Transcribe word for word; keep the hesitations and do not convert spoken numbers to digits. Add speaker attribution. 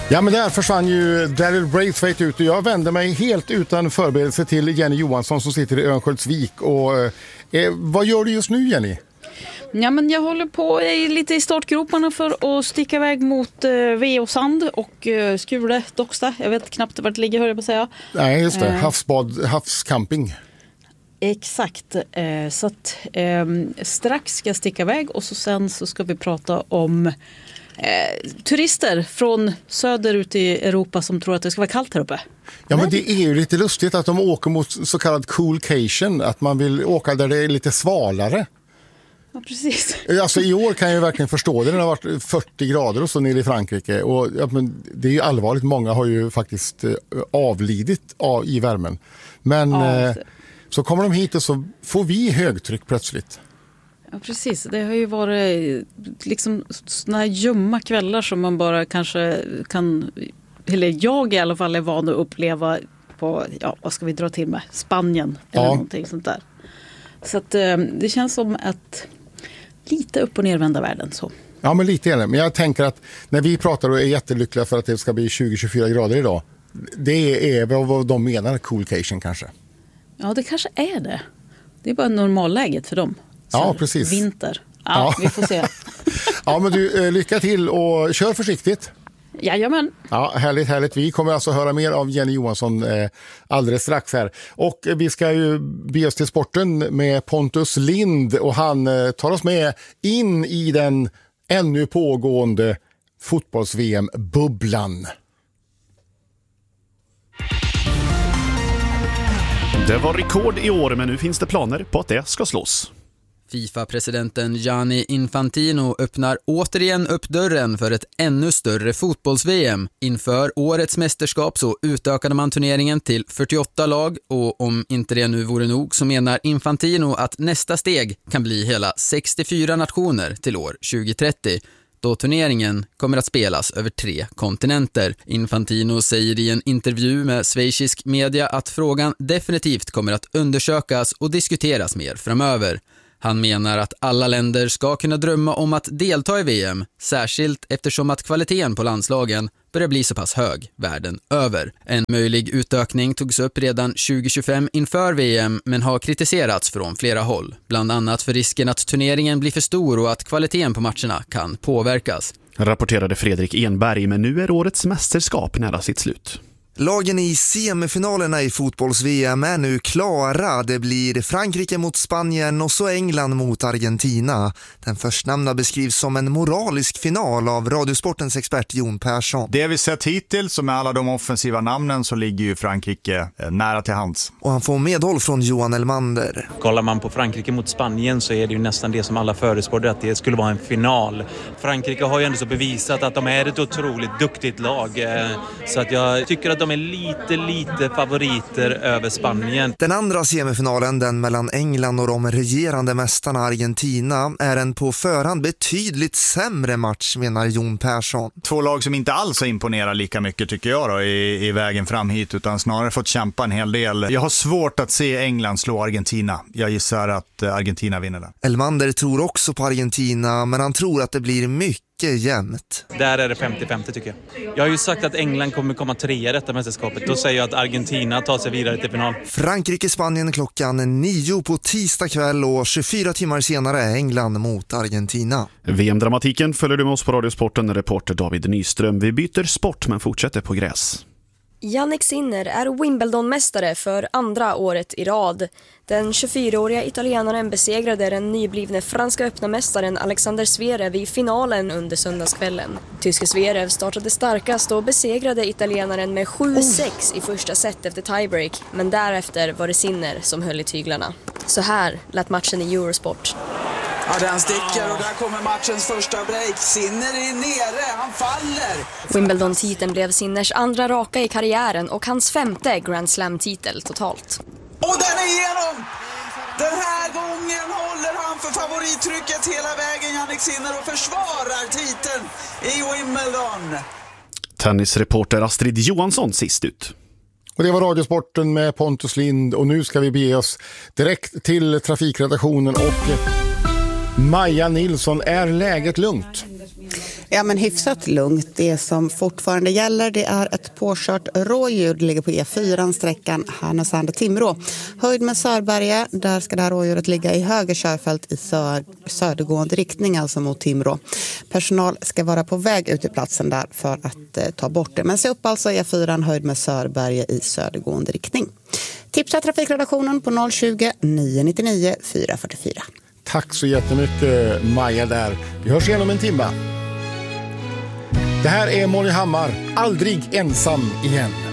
Speaker 1: Ja, men där försvann ju Daryl Braithwaite ut och jag vänder mig helt utan förberedelse till Jenny Johansson som sitter i Örnsköldsvik. Och, eh, vad gör du just nu, Jenny?
Speaker 2: Ja, men jag håller på i, lite i startgroparna för att sticka iväg mot eh, V och Sand och eh, Skule, Docksta. Jag vet knappt vart det ligger, hör jag på att säga.
Speaker 1: Nej, just det.
Speaker 2: Eh.
Speaker 1: Havsbad, havscamping.
Speaker 2: Exakt. Eh, så att eh, strax ska jag sticka iväg och så sen så ska vi prata om eh, turister från söderut i Europa som tror att det ska vara kallt här uppe.
Speaker 1: Ja, men det är ju lite lustigt att de åker mot så kallad coolcation, att man vill åka där det är lite svalare.
Speaker 2: Ja, precis.
Speaker 1: Alltså i år kan jag verkligen förstå det. Det har varit fyrtio grader och så nere i Frankrike. Och, ja, men det är ju allvarligt. Många har ju faktiskt eh, avlidit av, i värmen. Men ja, eh, så kommer de hit och så får vi högtryck plötsligt.
Speaker 2: Ja, precis. Det har ju varit liksom såna här ljumma kvällar som man bara kanske kan, eller jag i alla fall är van att uppleva på, ja, vad ska vi dra till med? Spanien eller ja. någonting sånt där. Så att eh, det känns som att lite upp- och nervända världen så.
Speaker 1: Ja, men lite gärna. Men jag tänker att när vi pratar och är jättelyckliga för att det ska bli tjugo till tjugofyra grader idag, det är vad de menar, coolcation kanske.
Speaker 2: Ja, det kanske är det. Det är bara normalläget för dem. Så
Speaker 1: ja, precis.
Speaker 2: Vinter. Ja, ja, vi får se.
Speaker 1: Ja, men du, lycka till och kör försiktigt.
Speaker 2: Jajamän.
Speaker 1: Ja, härligt, härligt. Vi kommer alltså höra mer av Jenny Johansson eh, alldeles strax här. Och vi ska ju be oss till sporten med Pontus Lind och han eh, tar oss med in i den ännu pågående fotbolls-V M-bubblan.
Speaker 3: Det var rekord i år, men nu finns det planer på att det ska slås.
Speaker 4: FIFA-presidenten Gianni Infantino öppnar återigen upp dörren för ett ännu större fotbolls-V M. Inför årets mästerskap så utökade man turneringen till fyrtioåtta lag och om inte det nu vore nog så menar Infantino att nästa steg kan bli hela sextiofyra nationer till år tjugo trettio. Då turneringen kommer att spelas över tre kontinenter. Infantino säger i en intervju med schweizisk media att frågan definitivt kommer att undersökas och diskuteras mer framöver. Han menar att alla länder ska kunna drömma om att delta i V M, särskilt eftersom att kvaliteten på landslagen börjar bli så pass hög världen över. En möjlig utökning togs upp redan tjugo tjugofem inför V M men har kritiserats från flera håll. Bland annat för risken att turneringen blir för stor och att kvaliteten på matcherna kan påverkas.
Speaker 3: Rapporterade Fredrik Enberg, men nu är årets mästerskap nära sitt slut.
Speaker 5: Lagen i semifinalerna i fotbolls-V M är nu klara. Det blir Frankrike mot Spanien och så England mot Argentina. Den förstnämnda beskrivs som en moralisk final av Radiosportens expert Jon Persson.
Speaker 6: Det vi sett hittills, som med alla de offensiva namnen, så ligger ju Frankrike nära till hands.
Speaker 5: Och han får medhåll från Johan Elmander.
Speaker 7: Kollar man på Frankrike mot Spanien så är det ju nästan det som alla förespråkade, att det skulle vara en final. Frankrike har ju ändå så bevisat att de är ett otroligt duktigt lag. Så att jag tycker att de är lite, lite favoriter över Spanien.
Speaker 5: Den andra semifinalen, den mellan England och de regerande mästarna Argentina, är en på förhand betydligt sämre match, menar Jon Persson.
Speaker 6: Två lag som inte alls har imponerat lika mycket tycker jag då, i, i vägen fram hit, utan snarare fått kämpa en hel del. Jag har svårt att se England slå Argentina. Jag gissar att Argentina vinner den.
Speaker 5: Elmander tror också på Argentina, men han tror att det blir mycket jämnt.
Speaker 7: Där är det femtio femtio tycker jag. Jag har ju sagt att England kommer komma trea i detta mästerskapet. Då säger jag att Argentina tar sig vidare till final.
Speaker 5: Frankrike-Spanien klockan nio på tisdag kväll och tjugofyra timmar senare England mot Argentina.
Speaker 3: V M-dramatiken följer du med oss på Radiosporten, reporter David Nyström. Vi byter sport men fortsätter på gräs.
Speaker 8: Jannik Sinner är Wimbledon-mästare för andra året i rad. Den tjugofyraåriga italienaren besegrade den nyblivne franska öppna mästaren Alexander Zverev i finalen under söndagskvällen. Tyske Zverev startade starkast och besegrade italienaren med sju sex i första set efter tiebreak, men därefter var det Sinner som höll i tyglarna. Så här lät matchen i Eurosport.
Speaker 9: Ja, den sticker och där kommer matchens första break. Sinner är nere, han faller.
Speaker 8: Wimbledon-titeln blev Sinners andra raka i karriären och hans femte Grand Slam-titel totalt.
Speaker 9: Och den är igenom! Den här gången håller han för favorittrycket hela vägen, Jannik Sinner, och försvarar titeln i Wimbledon.
Speaker 3: Tennisreporter Astrid Johansson sist ut.
Speaker 1: Och det var Radiosporten med Pontus Lind och nu ska vi bege oss direkt till trafikredaktionen och Maja Nilsson, är läget lugnt?
Speaker 10: Ja, men hyfsat lugnt. Det som fortfarande gäller, det är ett påkört rådjur. Det ligger på E fyra, sträckan Härnösand-Timrå. Höjd med Sörberge, där ska det här rådjuret ligga i höger körfält i sö- södergående riktning, alltså mot Timrå. Personal ska vara på väg ut till platsen där för att eh, ta bort det. Men se upp alltså E fyra, höjd med Sörberge i södergående riktning. Tipsa trafikredaktionen på noll tjugo, nio nittionio, fyra fyrtiofyra.
Speaker 1: Tack så jättemycket, Maja där. Vi hörs igen om en timme. Det här är Molly Hammar, aldrig ensam igen.